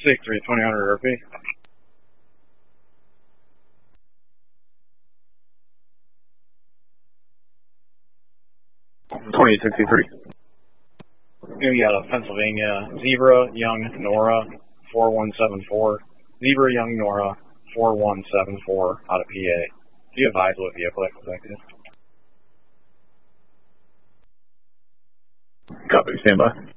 63, 2000 RP. 2063. We got a Pennsylvania Zebra Young Nora 4174. Zebra Young Nora 4174 out of PA. Do you advise what vehicle executive? Copy, stand by.